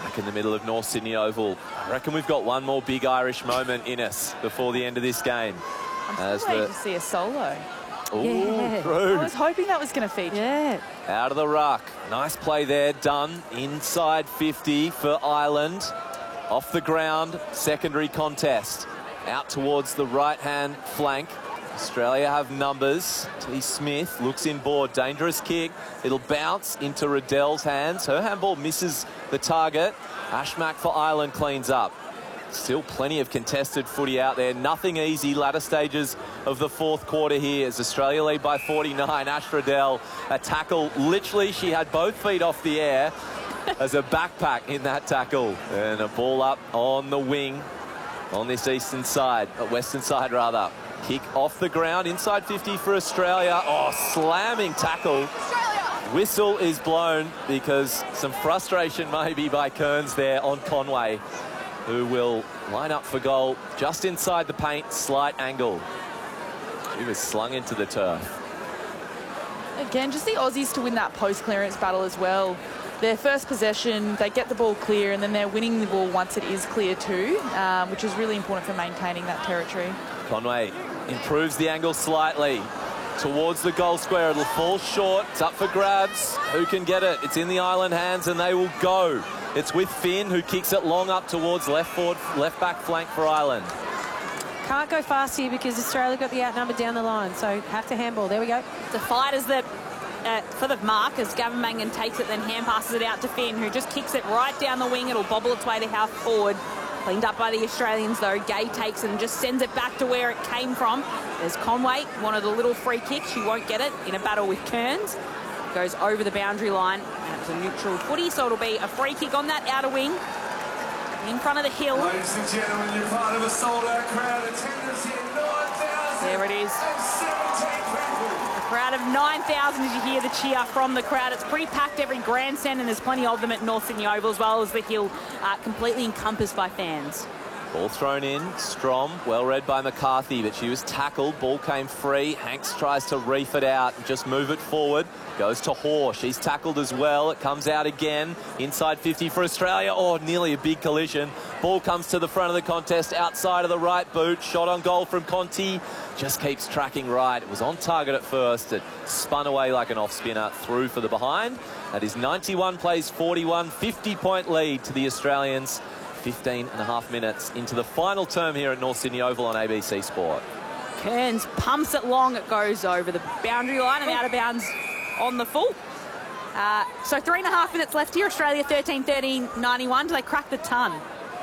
back in the middle of North Sydney Oval. I reckon we've got one more big Irish moment in us before the end of this game. I'm still waiting to see a solo. Oh, yeah. through. I was hoping that was going to feature. Yeah. Out of the ruck. Nice play there, done. Inside 50 for Ireland. Off the ground, secondary contest. Out towards the right-hand flank. Australia have numbers. T. Smith looks inboard. Dangerous kick. It'll bounce into Riddell's hands. Her handball misses the target. Ashmack for Ireland cleans up. Still plenty of contested footy out there. Nothing easy. Latter stages of the fourth quarter here as Australia lead by 49. Ash Riddell, a tackle. Literally, she had both feet off the air as a backpack in that tackle. And a ball up on the wing on this eastern side, western side rather. Kick off the ground, inside 50 for Australia. Oh, slamming tackle. Whistle is blown because some frustration maybe by Kearns there on Conway, who will line up for goal just inside the paint, slight angle. She was slung into the turf. Again, just the Aussies to win that post-clearance battle as well. Their first possession, they get the ball clear, and then they're winning the ball once it is clear too, which is really important for maintaining that territory. Conway improves the angle slightly towards the goal square. It'll fall short. It's up for grabs. Who can get it? It's in the Ireland hands, and they will go. It's with Finn, who kicks it long up towards left back flank for Ireland. Can't go fast here because Australia got the outnumber down the line, so have to handball. There we go. The fight is that for the mark as Gavin Mangan takes it, then hand passes it out to Finn, who just kicks it right down the wing. It'll bobble its way to half forward. Cleaned up by the Australians, though. Gay takes it and just sends it back to where it came from. There's Conway, wanted a little free kick. She won't get it in a battle with Kearns. Goes over the boundary line, and it was a neutral footy, so it'll be a free kick on that outer wing in front of the hill. Ladies and gentlemen, you're part of a sold-out crowd. Attendance here, 9,000. There it is. A crowd of 9,000 as you hear the cheer from the crowd. It's pretty packed every grandstand, and there's plenty of them at North Sydney Oval as well as the hill, completely encompassed by fans. Ball thrown in, Strom, well read by McCarthy, but she was tackled. Ball came free. Hanks tries to reef it out and just move it forward. Goes to Hoare. She's tackled as well. It comes out again. Inside 50 for Australia. Oh, nearly a big collision. Ball comes to the front of the contest, outside of the right boot. Shot on goal from Conti. Just keeps tracking right. It was on target at first. It spun away like an off-spinner, through for the behind. That is 91 plays 41, 50-point lead to the Australians. 15 and a half minutes into the final term here at North Sydney Oval on ABC Sport. Kearns pumps it long. It goes over the boundary line and out of bounds on the full. So 3.5 minutes left here. Australia 13-13-91. Do they crack the ton?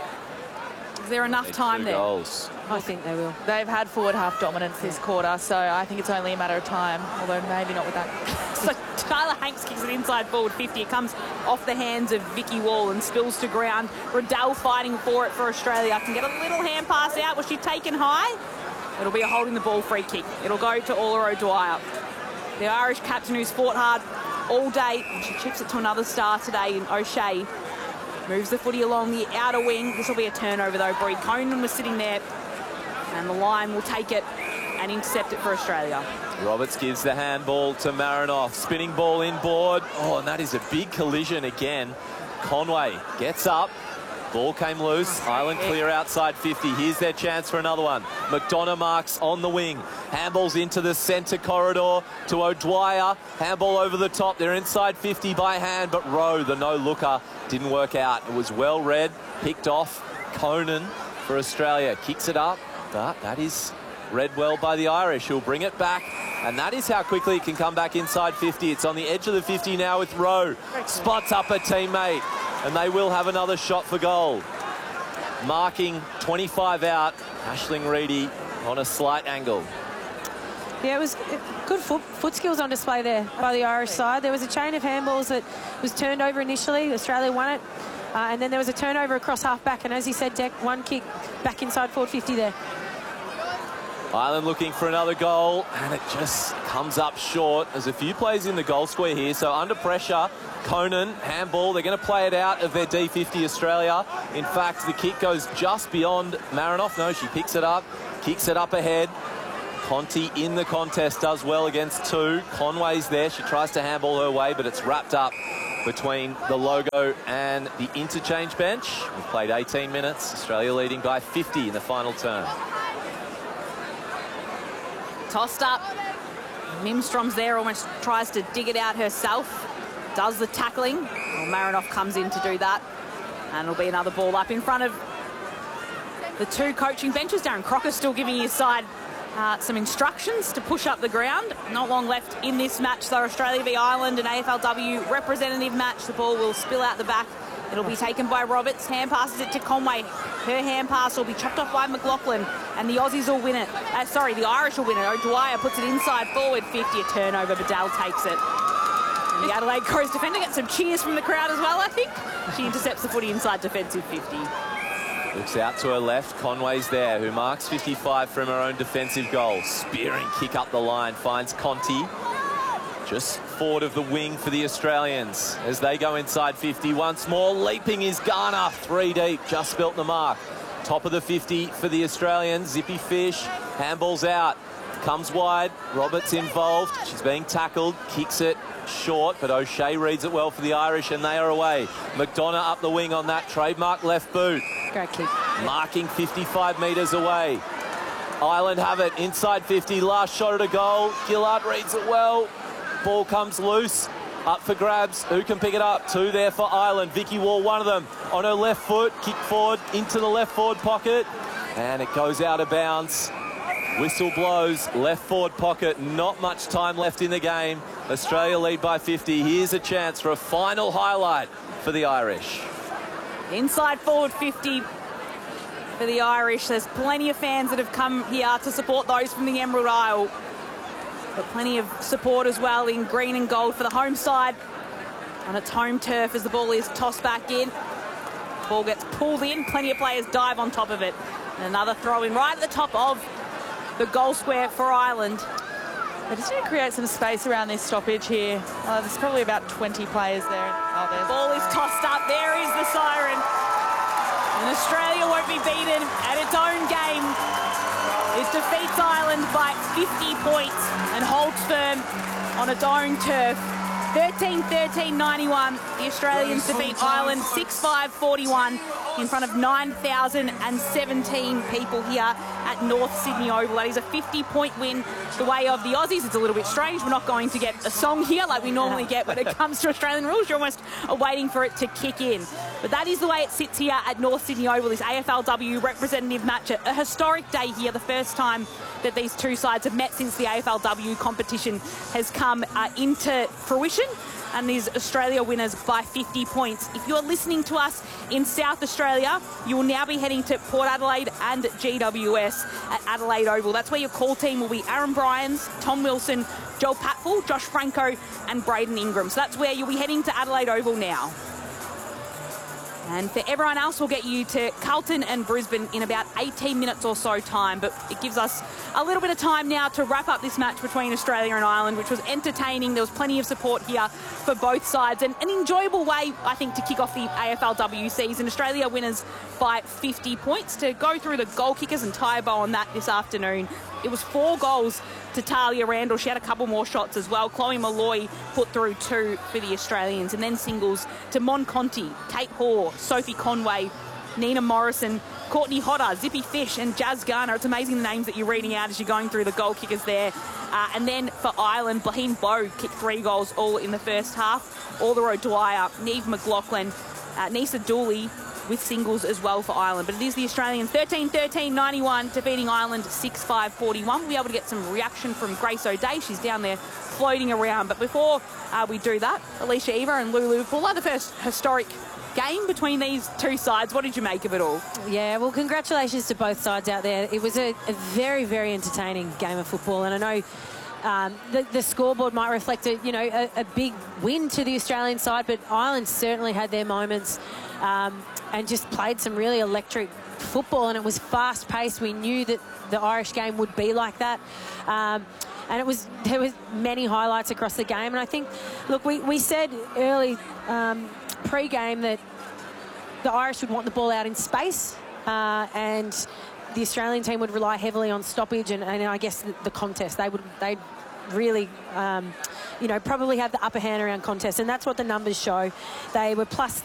Is there enough time there? Goals. I think they will. They've had forward half dominance this quarter, so I think it's only a matter of time, although maybe not with that. So Tyler Hanks kicks it inside forward 50. It comes off the hands of Vicky Wall and spills to ground. Riddell fighting for it for Australia. Can get a little hand pass out. Was she taken high? It'll be a holding the ball free kick. It'll go to Ola O'Dwyer. The Irish captain who's fought hard all day. And she chips it to another star today in O'Shea. Moves the footy along the outer wing. This will be a turnover though. Brie Conan was sitting there. And the line will take it and intercept it for Australia. Roberts gives the handball to Marinoff. Spinning ball inboard. Oh, and that is a big collision again. Conway gets up. Ball came loose. Ireland clear outside 50. Here's their chance for another one. McDonough marks on the wing. Handballs into the centre corridor to O'Dwyer. Handball over the top. They're inside 50 by hand, but Rowe, the no-looker, didn't work out. It was well read. Picked off. Conan for Australia. Kicks it up. But that is read well by the Irish, who'll bring it back. And that is how quickly it can come back inside 50. It's on the edge of the 50 now with Rowe. Spots up a teammate. And they will have another shot for goal. Marking 25 out. Aisling Reedy on a slight angle. Yeah, it was good foot skills on display there by the Irish side. There was a chain of handballs that was turned over initially. Australia won it. And then there was a turnover across half-back. And as you said, Deck, one kick back inside forward 50 there. Ireland looking for another goal, and it just comes up short. There's a few plays in the goal square here, so under pressure, Conan, handball, they're going to play it out of their D50 Australia. In fact, the kick goes just beyond Marinoff. No, she picks it up, kicks it up ahead. Conti in the contest does well against two. Conway's there. She tries to handball her way, but it's wrapped up between the logo and the interchange bench. We've played 18 minutes. Australia leading by 50 in the final term. Tossed up. Mimstrom's there, almost tries to dig it out herself. Does the tackling. Well, Marinoff comes in to do that. And it'll be another ball up in front of the two coaching benches. Darren Crocker still giving his side some instructions to push up the ground. Not long left in this match, so Australia v Ireland, an AFLW representative match. The ball will spill out the back. It'll be taken by Roberts. Hand passes it to Conway. Her hand pass will be chopped off by McLaughlin, and the Aussies will win it. The Irish will win it. O'Dwyer puts it inside forward 50, a turnover. Bedell takes it. And the Adelaide Crows defender gets some cheers from the crowd as well, I think. She intercepts the footy inside defensive 50. Looks out to her left. Conway's there, who marks 55 from her own defensive goal. Spearing kick up the line, finds Conti. Just forward of the wing for the Australians as they go inside 50 once more. Leaping is Garner, 3 deep, just built the mark. Top of the 50 for the Australians. Zippy Fish, handball's out, comes wide. Roberts involved, she's being tackled, kicks it short, but O'Shea reads it well for the Irish, and they are away. McDonough up the wing on that trademark left boot. Great kick. Marking 55 metres away. Ireland have it inside 50, last shot at a goal. Gillard reads it well. Ball comes loose, up for grabs. Who can pick it up? Two there for Ireland. Vicky Wall, one of them, on her left foot, kick forward into the left forward pocket, and it goes out of bounds. Whistle blows, left forward pocket, not much time left in the game. Australia lead by 50. Here's a chance for a final highlight for the Irish. Inside forward 50 for the Irish. There's plenty of fans that have come here to support those from the Emerald Isle. But plenty of support as well in green and gold for the home side on its home turf as the ball is tossed back in. Ball gets pulled in, plenty of players dive on top of it. And another throw in right at the top of the goal square for Ireland. They just need to create some space around this stoppage here. There's probably about 20 players there. Ball is tossed up. There is the siren. And Australia won't be beaten at its own game. It defeats Ireland by 50 points and holds firm on its own turf. 13-13-91. The Australians defeat Ireland 6-5-41 in front of 9,017 people here at North Sydney Oval. That is a 50-point win the way of the Aussies. It's a little bit strange. We're not going to get a song here like we normally get when it comes to Australian rules. You're almost waiting for it to kick in. But that is the way it sits here at North Sydney Oval, this AFLW representative match. A historic day here, the first time that these two sides have met since the AFLW competition has come into fruition. And these Australia winners by 50 points. If you're listening to us in South Australia, you will now be heading to Port Adelaide and GWS at Adelaide Oval. That's where your call team will be Aaron Bryans, Tom Wilson, Joel Patfull, Josh Franco and Braden Ingram. So that's where you'll be heading to Adelaide Oval now. And for everyone else, we'll get you to Carlton and Brisbane in about 18 minutes or so time. But it gives us a little bit of time now to wrap up this match between Australia and Ireland, which was entertaining. There was plenty of support here for both sides. And an enjoyable way, I think, to kick off the AFLW season. Australia winners by 50 points. To go through the goal kickers and tie a bow on that this afternoon, it was 4 goals to Talia Randall. She had a couple more shots as well. Chloe Malloy put through 2 for the Australians. And then singles to Mon Conti, Kate Hoare, Sophie Conway, Nina Morrison, Courtney Hodder, Zippy Fish and Jazz Garner. It's amazing the names that you're reading out as you're going through the goal kickers there. And then for Ireland, Blaine Bowe kicked 3 goals all in the first half. Orla O'Dwyer, Neve McLaughlin, Nisa Dooley with singles as well for Ireland. But it is the Australians 13-13-91 defeating Ireland 6-5-41. We'll be able to get some reaction from Grace O'Day. She's down there floating around. But before we do that, Alicia Eva and Lulu Fuller, the first historic game between these two sides. What did you make of it all? Yeah, well, congratulations to both sides out there. It was a very, very entertaining game of football, and I know the scoreboard might reflect a big win to the Australian side, but Ireland certainly had their moments and just played some really electric football, and it was fast-paced. We knew that the Irish game would be like that. And there was many highlights across the game. And I think, look, we said early pre-game that the Irish would want the ball out in space and the Australian team would rely heavily on stoppage and I guess the contest. They'd really, you know, probably have the upper hand around contest, and that's what the numbers show. They were plus